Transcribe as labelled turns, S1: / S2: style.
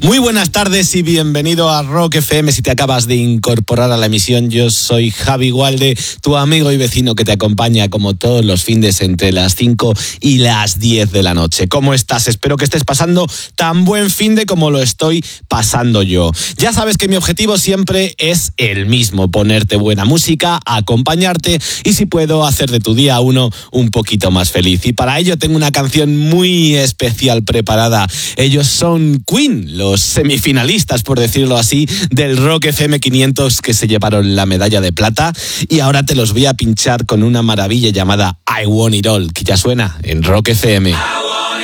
S1: Muy buenas tardes y bienvenido a Rock FM. Si te acabas de incorporar a la emisión, yo soy Javi Gualde, tu amigo y vecino que te acompaña como todos los findes entre las 5 y las 10 de la noche. ¿Cómo estás? Espero que estés pasando tan buen finde como lo estoy pasando yo. Ya sabes que mi objetivo siempre es el mismo: ponerte buena música, acompañarte y, si puedo, hacer de tu día uno un poquito más feliz. Y para ello tengo una canción muy especial preparada. Ellos son Queen, los semifinalistas, por decirlo así, del Rock FM 500, que se llevaron la medalla de plata, y ahora te los voy a pinchar con una maravilla llamada I Want It All, que ya suena en Rock FM.